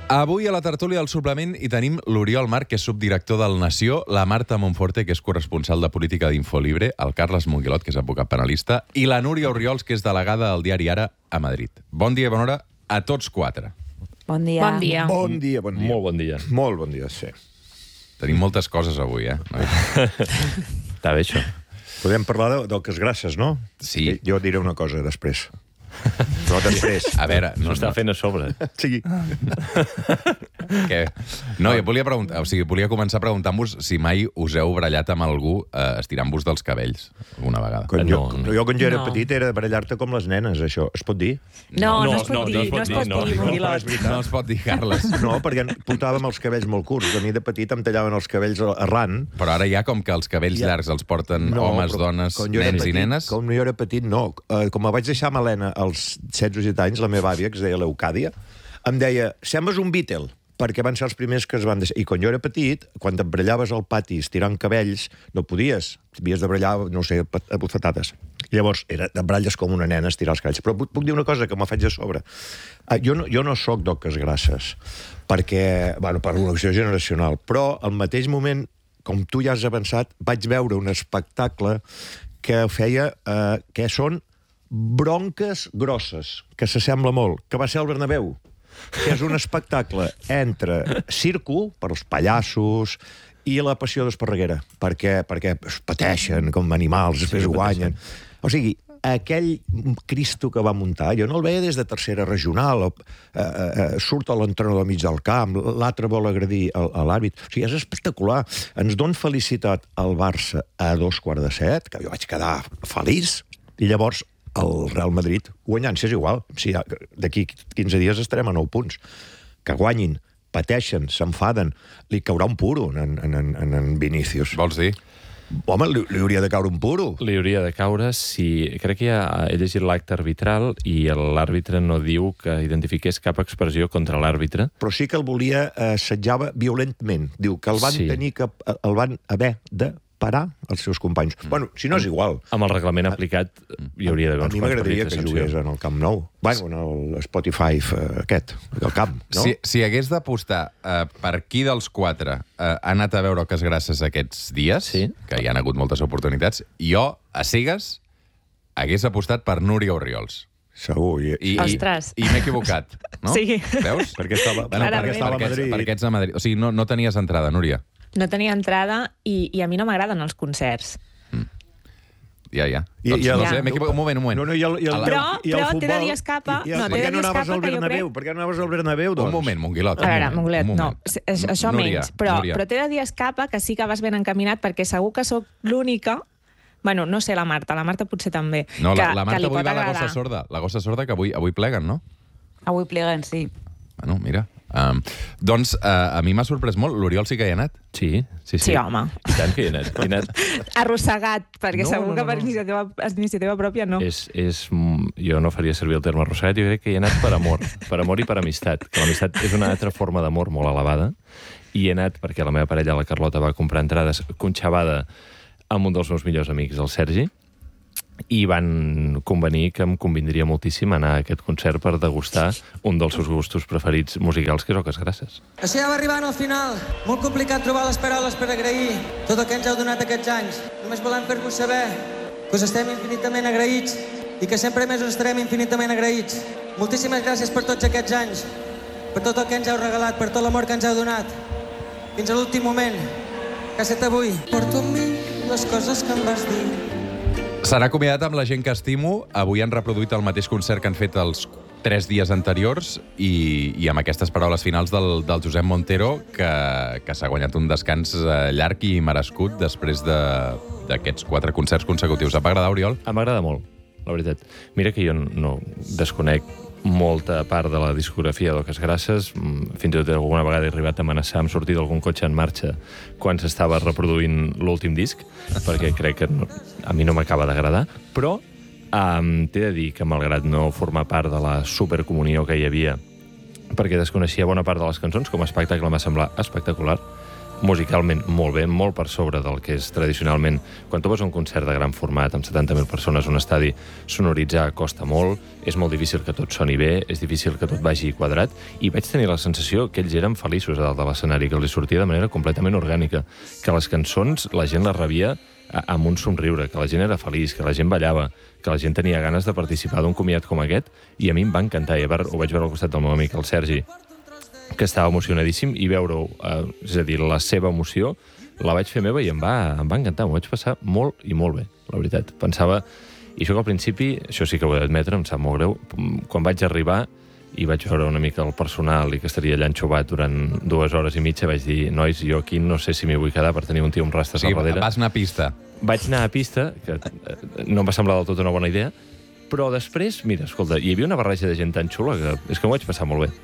Avui a la tertúlia del suplement hi tenim l'Oriol Marc, que és subdirector del Nació, la Marta Monforte, que és corresponsal de política d'Infolibre, el Carles Monguilot, que és advocat penalista, i la Núria Orriols, que és delegada del diari Ara a Madrid. Bon dia i bona hora a tots quatre. Bon dia. Bon dia. Bon dia, bon dia. Molt bon dia. Molt bon dia, sí. Tenim moltes coses avui, Està bé, això. Podem parlar d'oques grasses, no? Sí. Jo diré una cosa després. No després. A veure, No està fent a sobre. Sí. Què? No, jo volia preguntar, volia començar preguntant-vos si mai us heu barallat amb algú estirant-vos dels cabells alguna vegada. Jo, quan jo era petit, era barallar-te com les nenes, això. Es pot dir? No es pot dir, Monguilot. No es pot dir, Carles. No, perquè portàvem els cabells molt curts. A mi de petit em tallaven els cabells arran. Però ara ja com que els cabells llargs els porten homes, dones, nens i nenes... Com jo era petit, no. Com me vaig deixar melena als 16 o 17 anys, la meva àvia, que es deia l'Eucàdia, em deia, sembles un Beatle, perquè van ser els primers que es van deixar. I quan jo era petit, quan et barallaves al pati estirant cabells, no podies. Havies de barallar, no sé, a bufetades. Llavors, te baralles com una nena a estirar els cabells. Però puc dir una cosa que me faig a sobre. Jo no soc d'oques grasses, perquè, bueno, per una acció generacional, però al mateix moment, com tu ja has avançat, vaig veure un espectacle que feia, que són bronques grosses, que s'assembla molt, que va ser el Bernabéu, que és un espectacle entre circo, per als pallassos, i la passió d'Esparreguera, perquè es pateixen com animals, després guanyen. O sigui, aquell Cristo que va muntar, jo no el veia des de tercera regional, surt l'entrenador mig del camp, l'altre vol agredir a l'àrbit. O sigui, és espectacular. Ens don felicitat al Barça a 7:15, que jo vaig quedar feliç, i llavors el Real Madrid guanyant, si és igual. Si d'aquí 15 dies estarem a 9 punts. Que guanyin, pateixen, s'enfaden, li caurà un puro en Vinícius. Vols dir? Home, li hauria de caure un puro. Li hauria de caure si... Crec que he llegit l'acte arbitral i l'àrbitre no diu que identifiqués cap expressió contra l'àrbitre. Però sí que el volia assetjava violentament. Diu que el van haver de parar els seus companys. Bueno, si no és igual. Amb el reglament aplicat hi hauria d'haver uns quants partits de sanció. A mi m'agradaria que jugués en el Camp Nou. Bueno, en el Spotify aquest, el camp, no? Si hagués d'apostar per qui dels quatre ha anat a veure oques grasses aquests dies, que hi han hagut moltes oportunitats, jo, a cegues, hagués apostat per Núria Orriols. Segur. Ostres. I m'he equivocat, no? Sí. Veus? Perquè estava a Madrid. Perquè ets a Madrid. O sigui, no tenies entrada, Núria. No tenia entrada i a mi no m'agraden els concerts. Ja. Doncs no sé, m'he equivocat. Un moment. Però t'he de dir escapa... Per què no anaves al Bernabéu? Per què no anaves al Bernabéu, doncs? Un moment, Monguilot. A veure, Monguilot, no. Això menys. Però t'he de dir escapa que sí que vas ben encaminat, perquè segur que sóc l'única... Bueno, no sé la Marta potser també. No, la Marta avui va a la Gossa Sorda. La Gossa Sorda que avui pleguen, no? Avui pleguen, sí. Bueno, mira... Doncs a mi m'ha sorprès molt. L'Oriol sí que hi ha anat? Sí. Sí, home. I tant que hi ha anat. Arrossegat, perquè segur que per iniciativa pròpia no. Jo no faria servir el terme arrossegat, jo crec que hi ha anat per amor i per amistat, que l'amistat és una altra forma d'amor molt elevada, i he anat perquè la meva parella, la Carlota, va comprar entrades conxabada amb un dels meus millors amics, el Sergi, i van convenir que em convindria moltíssim anar a aquest concert per degustar un dels seus gustos preferits musicals, que és oques grasses. Així ja va arribant al final. Molt complicat trobar les paraules per agrair tot el que ens heu donat aquests anys. Només volem fer-vos saber que us estem infinitament agraïts i que sempre més us estarem infinitament agraïts. Moltíssimes gràcies per tots aquests anys, per tot el que ens heu regalat, per tot l'amor que ens heu donat. Fins a l'últim moment, que ha estat avui. Porto amb mi les coses que em vas dir. Serà acomiadat amb la gent que estimo. Avui han reproduït el mateix concert que han fet els 3 dies anteriors i amb aquestes paraules finals del Josep Montero, que s'ha guanyat un descans llarg i merescut després d'aquests 4 concerts consecutius. Et va agradar, Oriol? M'agrada molt, la veritat. Mira que jo no desconec molta part de la discografia d'Oques Grasses. Fins i tot alguna vegada he arribat a amenaçar amb sortir d'algun cotxe en marxa quan s'estava reproduint l'últim disc, perquè crec que a mi no m'acaba d'agradar. Però t'he de dir que, malgrat no formar part de la supercomunió que hi havia, perquè desconeixia bona part de les cançons, com a espectacle em va semblar espectacular, musicalment molt bé, molt per sobre del que és tradicionalment. Quan tu vas a un concert de gran format, amb 70.000 persones, un estadi, sonoritzar costa molt, és molt difícil que tot soni bé, és difícil que tot vagi quadrat, i vaig tenir la sensació que ells eren feliços a dalt de l'escenari, que els sortia de manera completament orgànica, que les cançons la gent les rebia amb un somriure, que la gent era feliç, que la gent ballava, que la gent tenia ganes de participar d'un comiat com aquest, i a mi em va encantar. I ho vaig veure al costat del meu amic, el Sergi, que estava emocionadíssim, i veure-ho, és a dir, la seva emoció, la vaig fer meva i em va encantar. M'ho vaig passar molt i molt bé, la veritat. Pensava, i això que al principi, això sí que ho he d'admetre, em sap molt greu, quan vaig arribar i vaig veure una mica el personal i que estaria allà enxubat durant 2 hores i mitja, vaig dir, nois, jo aquí no sé si m'hi vull quedar per tenir un tio amb rastes al darrere. Vas anar a pista. Vaig anar a pista, que no em va semblar del tot una bona idea, però després, mira, escolta, hi havia una barreja de gent tan xula que és que m'ho vaig passar molt bé.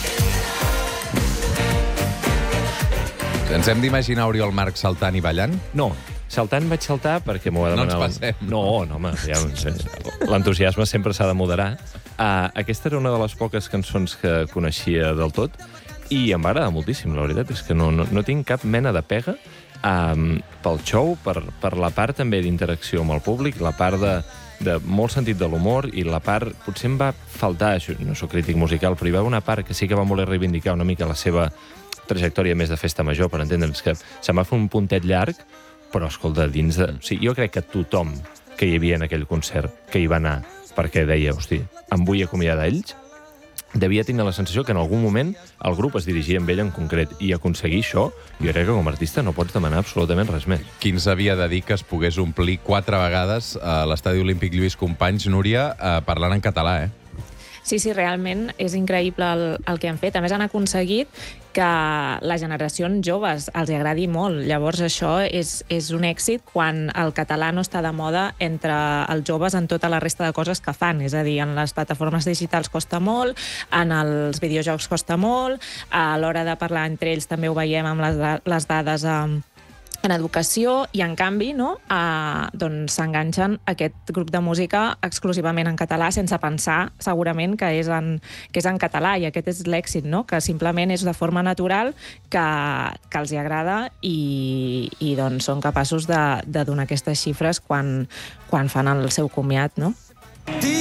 Ens hem d'imaginar Oriol Marc saltant i ballant? No, saltant vaig saltar perquè m'ho va demanar... No ens passem. No, home, ja, l'entusiasme sempre s'ha de moderar. Aquesta era una de les poques cançons que coneixia del tot i em va agradar moltíssim, la veritat. És que no tinc cap mena de pega pel show, per la part també d'interacció amb el públic, la part de molt sentit de l'humor, i la part... Potser em va faltar, això, no soc crític musical, però hi va una part que sí que va voler reivindicar una mica la seva trajectòria més de festa major, per entendre'ns, que se'm va fer un puntet llarg, però, escolta, dins de... O sigui, jo crec que tothom que hi havia en aquell concert, que hi va anar, perquè deia, hosti, em vull acomiadar d'ells, devia tenir la sensació que en algun moment el grup es dirigia amb ell en concret, i aconseguir això, jo crec que com a artista no pots demanar absolutament res més. Quin s'havia de dir que es pogués omplir 4 vegades a l'Estadi Olímpic Lluís Companys, Núria, parlant en català, Sí, realment és increïble el que han fet. A més, han aconseguit que les generacions joves els agradi molt. Llavors, això és un èxit quan el català no està de moda entre els joves en tota la resta de coses que fan. És a dir, en les plataformes digitals costa molt, en els videojocs costa molt, a l'hora de parlar entre ells també ho veiem amb les dades en educació, i en canvi doncs s'enganxen aquest grup de música exclusivament en català, sense pensar segurament que és en català, i aquest és l'èxit, que simplement és de forma natural, que els hi agrada, i doncs són capaços de donar aquestes xifres quan fan el seu comiat, no?